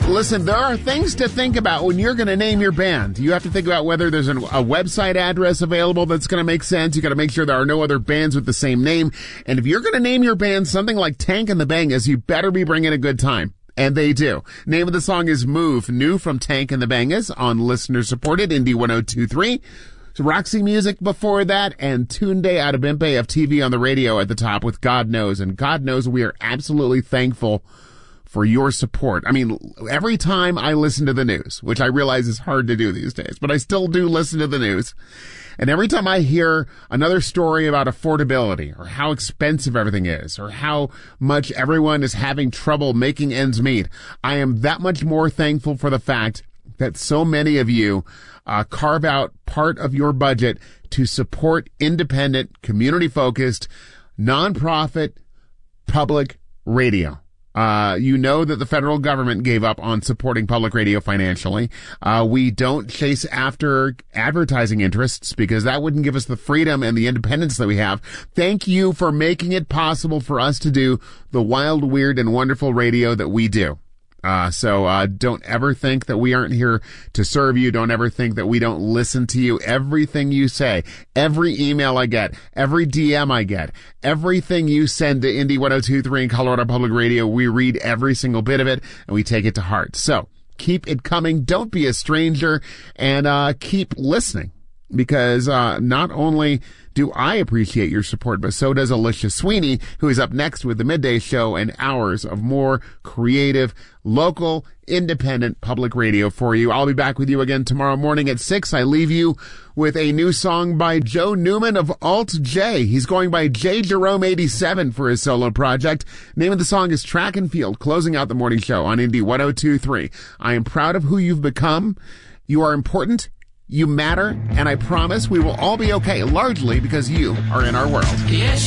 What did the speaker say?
Listen, there are things to think about when you're going to name your band. You have to think about whether there's a website address available that's going to make sense. You got to make sure there are no other bands with the same name. And if you're going to name your band something like Tank and the Bangas, you better be bringing a good time. And they do. Name of the song is Move, new from Tank and the Bangas on listener-supported Indie 102.3. Roxy Music before that, and Tunde Adebimpe of TV on the Radio at the top with God Knows. And God knows we are absolutely thankful for your support. I mean, every time I listen to the news, which I realize is hard to do these days, but I still do listen to the news. And every time I hear another story about affordability or how expensive everything is or how much everyone is having trouble making ends meet, I am that much more thankful for the fact that so many of you carve out part of your budget to support independent, community-focused, nonprofit public radio. You know that the federal government gave up on supporting public radio financially. We don't chase after advertising interests because that wouldn't give us the freedom and the independence that we have. Thank you for making it possible for us to do the wild, weird, and wonderful radio that we do. So don't ever think that we aren't here to serve you. Don't ever think that we don't listen to you. Everything you say, every email I get, every DM I get, everything you send to Indie 102.3 and Colorado Public Radio, we read every single bit of it and we take it to heart. So keep it coming. Don't be a stranger and keep listening. Because not only do I appreciate your support, but so does Alicia Sweeney, who is up next with the Midday Show and hours of more creative, local, independent public radio for you. I'll be back with you again tomorrow morning at 6. I leave you with a new song by Joe Newman of Alt J. He's going by J Jerome 87 for his solo project. Name of the song is Track and Field, closing out the morning show on Indie 102.3. I am proud of who you've become. You are important. You matter, and I promise we will all be okay, largely because you are in our world. Yes.